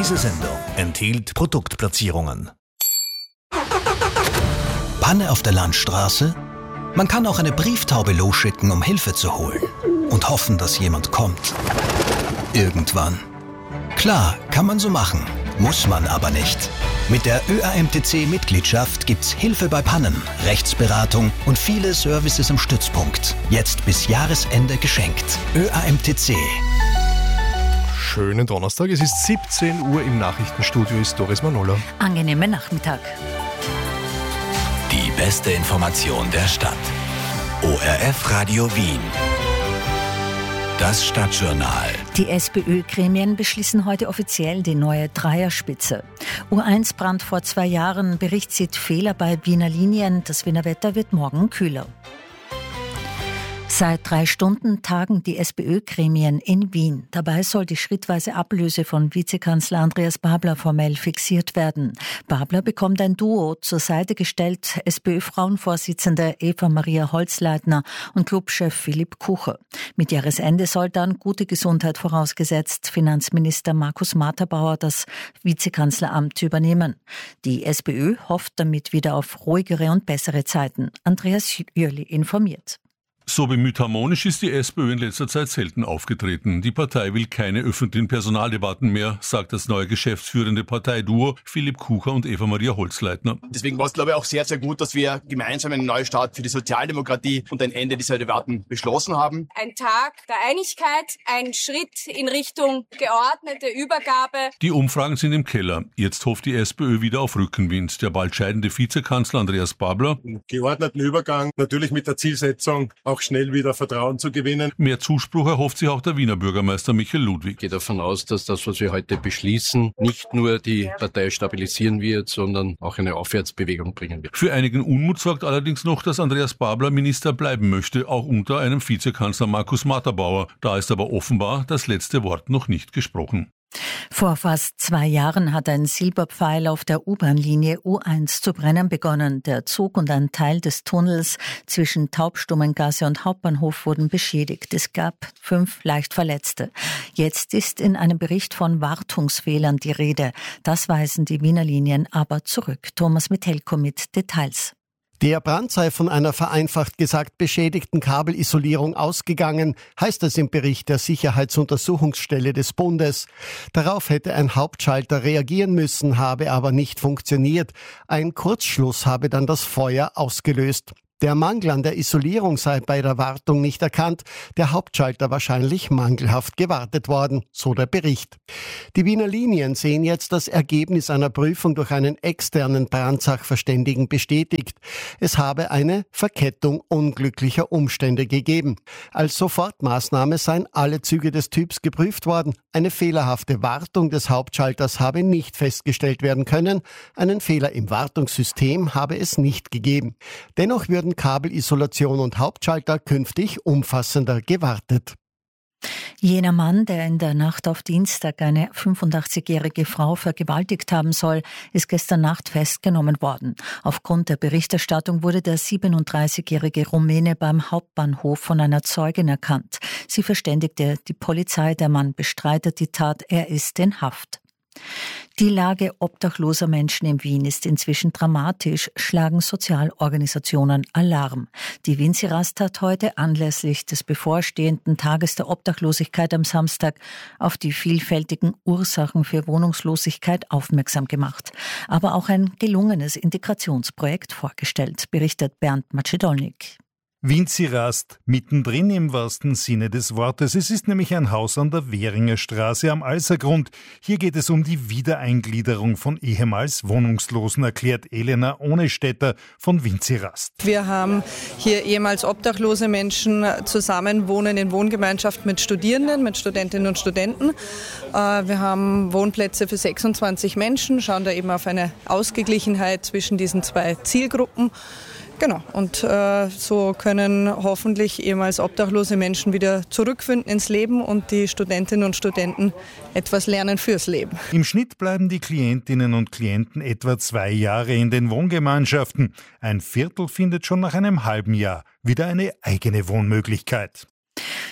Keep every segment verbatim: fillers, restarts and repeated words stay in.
Diese Sendung enthielt Produktplatzierungen. Panne auf der Landstraße? Man kann auch eine Brieftaube losschicken, um Hilfe zu holen. Und hoffen, dass jemand kommt. Irgendwann. Klar, kann man so machen. Muss man aber nicht. Mit der Ö A M T C-Mitgliedschaft gibt's Hilfe bei Pannen, Rechtsberatung und viele Services im Stützpunkt. Jetzt bis Jahresende geschenkt. Ö A M T C. Schönen Donnerstag, es ist siebzehn Uhr, im Nachrichtenstudio ist Doris Manola. Angenehmen Nachmittag. Die beste Information der Stadt. O R F Radio Wien. Das Stadtjournal. Die SPÖ-Gremien beschließen heute offiziell die neue Dreierspitze. U eins Brand vor zwei Jahren, Bericht sieht Fehler bei Wiener Linien. Das Wiener Wetter wird morgen kühler. Seit drei Stunden tagen die SPÖ-Gremien in Wien. Dabei soll die schrittweise Ablöse von Vizekanzler Andreas Babler formell fixiert werden. Babler bekommt ein Duo zur Seite gestellt, SPÖ-Frauenvorsitzende Eva Maria Holzleitner und Clubchef Philipp Kucher. Mit Jahresende soll dann gute Gesundheit vorausgesetzt Finanzminister Markus Matterbauer das Vizekanzleramt übernehmen. Die SPÖ hofft damit wieder auf ruhigere und bessere Zeiten. Andreas Jürli informiert. So bemüht harmonisch ist die SPÖ in letzter Zeit selten aufgetreten. Die Partei will keine öffentlichen Personaldebatten mehr, sagt das neue geschäftsführende Parteiduo Philipp Kucher und Eva Maria Holzleitner. Deswegen war es, glaube ich, auch sehr, sehr gut, dass wir gemeinsam einen Neustart für die Sozialdemokratie und ein Ende dieser Debatten beschlossen haben. Ein Tag der Einigkeit, ein Schritt in Richtung geordnete Übergabe. Die Umfragen sind im Keller. Jetzt hofft die SPÖ wieder auf Rückenwind. Der bald scheidende Vizekanzler Andreas Babler. Einen geordneten Übergang, natürlich mit der Zielsetzung, auch schnell wieder Vertrauen zu gewinnen. Mehr Zuspruch erhofft sich auch der Wiener Bürgermeister Michael Ludwig. Ich gehe davon aus, dass das, was wir heute beschließen, nicht nur die Partei stabilisieren wird, sondern auch eine Aufwärtsbewegung bringen wird. Für einigen Unmut sorgt allerdings noch, dass Andreas Babler Minister bleiben möchte, auch unter einem Vizekanzler Markus Matterbauer. Da ist aber offenbar das letzte Wort noch nicht gesprochen. Vor fast zwei Jahren hat ein Silberpfeil auf der U-Bahn-Linie U eins zu brennen begonnen. Der Zug und ein Teil des Tunnels zwischen Taubstummengasse und Hauptbahnhof wurden beschädigt. Es gab fünf leicht Verletzte. Jetzt ist in einem Bericht von Wartungsfehlern die Rede. Das weisen die Wiener Linien aber zurück. Thomas Metelko mit Details. Der Brand sei von einer vereinfacht gesagt beschädigten Kabelisolierung ausgegangen, heißt es im Bericht der Sicherheitsuntersuchungsstelle des Bundes. Darauf hätte ein Hauptschalter reagieren müssen, habe aber nicht funktioniert. Ein Kurzschluss habe dann das Feuer ausgelöst. Der Mangel an der Isolierung sei bei der Wartung nicht erkannt, der Hauptschalter wahrscheinlich mangelhaft gewartet worden, so der Bericht. Die Wiener Linien sehen jetzt das Ergebnis einer Prüfung durch einen externen Brandsachverständigen bestätigt. Es habe eine Verkettung unglücklicher Umstände gegeben. Als Sofortmaßnahme seien alle Züge des Typs geprüft worden. Eine fehlerhafte Wartung des Hauptschalters habe nicht festgestellt werden können. Einen Fehler im Wartungssystem habe es nicht gegeben. Dennoch würden Kabelisolation und Hauptschalter künftig umfassender gewartet. Jener Mann, der in der Nacht auf Dienstag eine fünfundachtzigjährige Frau vergewaltigt haben soll, ist gestern Nacht festgenommen worden. Aufgrund der Berichterstattung wurde der siebenunddreißigjährige Rumäne beim Hauptbahnhof von einer Zeugin erkannt. Sie verständigte die Polizei, der Mann bestreitet die Tat, er ist in Haft. Die Lage obdachloser Menschen in Wien ist inzwischen dramatisch, schlagen Sozialorganisationen Alarm. Die Winzirast hat heute anlässlich des bevorstehenden Tages der Obdachlosigkeit am Samstag auf die vielfältigen Ursachen für Wohnungslosigkeit aufmerksam gemacht, aber auch ein gelungenes Integrationsprojekt vorgestellt, berichtet Bernd Macedolnik. Winzirast, mittendrin im wahrsten Sinne des Wortes. Es ist nämlich ein Haus an der Währinger Straße am Alsergrund. Hier geht es um die Wiedereingliederung von ehemals Wohnungslosen, erklärt Elena Ohnestetter von Winzirast. Wir haben hier ehemals obdachlose Menschen zusammenwohnen in Wohngemeinschaft mit Studierenden, mit Studentinnen und Studenten. Wir haben Wohnplätze für sechsundzwanzig Menschen, schauen da eben auf eine Ausgeglichenheit zwischen diesen zwei Zielgruppen. Genau, und äh, so können hoffentlich ehemals obdachlose Menschen wieder zurückfinden ins Leben und die Studentinnen und Studenten etwas lernen fürs Leben. Im Schnitt bleiben die Klientinnen und Klienten etwa zwei Jahre in den Wohngemeinschaften. Ein Viertel findet schon nach einem halben Jahr wieder eine eigene Wohnmöglichkeit.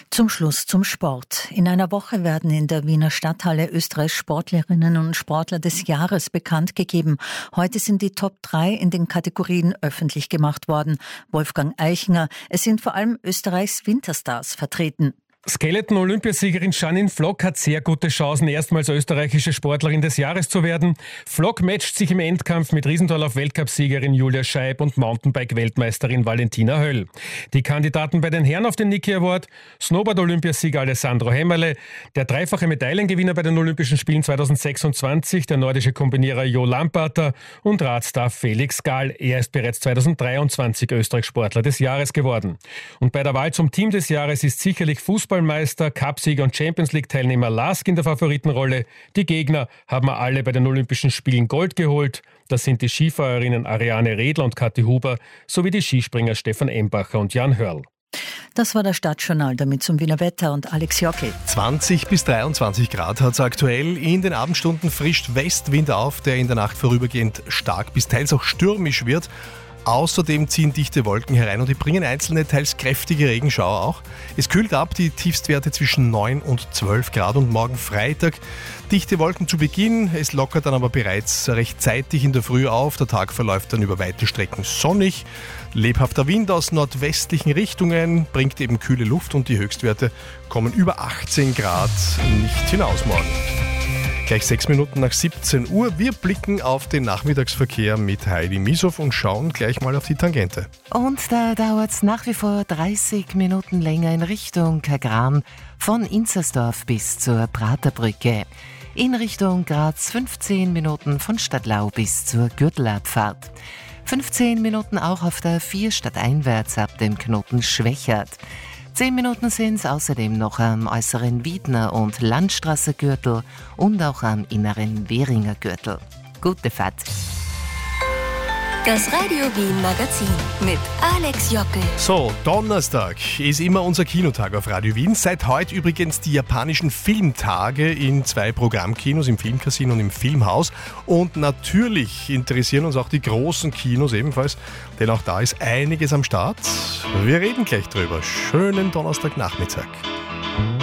Zum Schluss zum Sport. In einer Woche werden in der Wiener Stadthalle Österreichs Sportlerinnen und Sportler des Jahres bekannt gegeben. Heute sind die Top drei in den Kategorien öffentlich gemacht worden. Wolfgang Eichinger, es sind vor allem Österreichs Winterstars vertreten. Skeleton-Olympiasiegerin Janine Flock hat sehr gute Chancen, erstmals österreichische Sportlerin des Jahres zu werden. Flock matcht sich im Endkampf mit Riesentorlauf-Weltcupsiegerin Julia Scheib und Mountainbike-Weltmeisterin Valentina Höll. Die Kandidaten bei den Herren auf den Niki Award: Snowboard-Olympiasieger Alessandro Hemmerle, der dreifache Medaillengewinner bei den Olympischen Spielen zweitausendsechsundzwanzig, der nordische Kombinierer Jo Lamparter und Radstar Felix Gahl. Er ist bereits zweitausenddreiundzwanzig Österreichs Sportler des Jahres geworden. Und bei der Wahl zum Team des Jahres ist sicherlich Fußball Meister, Cupsieger und Champions League-Teilnehmer Lask in der Favoritenrolle. Die Gegner haben alle bei den Olympischen Spielen Gold geholt. Das sind die Skifahrerinnen Ariane Redler und Kathi Huber sowie die Skispringer Stefan Embacher und Jan Hörl. Das war das Stadtjournal, damit zum Wiener Wetter und Alex Jockel. zwanzig bis dreiundzwanzig Grad hat es aktuell. In den Abendstunden frischt Westwind auf, der in der Nacht vorübergehend stark bis teils auch stürmisch wird. Außerdem ziehen dichte Wolken herein und die bringen einzelne, teils kräftige Regenschauer auch. Es kühlt ab, die Tiefstwerte zwischen neun und zwölf Grad und morgen Freitag dichte Wolken zu Beginn. Es lockert dann aber bereits recht zeitig in der Früh auf. Der Tag verläuft dann über weite Strecken sonnig. Lebhafter Wind aus nordwestlichen Richtungen bringt eben kühle Luft und die Höchstwerte kommen über achtzehn Grad nicht hinaus morgen. Gleich sechs Minuten nach siebzehn Uhr. Wir blicken auf den Nachmittagsverkehr mit Heidi Misow und schauen gleich mal auf die Tangente. Und da dauert es nach wie vor dreißig Minuten länger in Richtung Kagran von Inzersdorf bis zur Praterbrücke. In Richtung Graz fünfzehn Minuten von Stadtlau bis zur Gürtelabfahrt. fünfzehn Minuten auch auf der vier stadteinwärts ab dem Knoten Schwächert. Zehn Minuten sind es außerdem noch am äußeren Wiedner- und Landstraße-Gürtel und auch am inneren Währinger Gürtel. Gute Fahrt! Das Radio Wien Magazin mit Alex Jockel. So, Donnerstag ist immer unser Kinotag auf Radio Wien. Seit heute übrigens die japanischen Filmtage in zwei Programmkinos, im Filmcasino und im Filmhaus. Und natürlich interessieren uns auch die großen Kinos ebenfalls, denn auch da ist einiges am Start. Wir reden gleich drüber. Schönen Donnerstagnachmittag.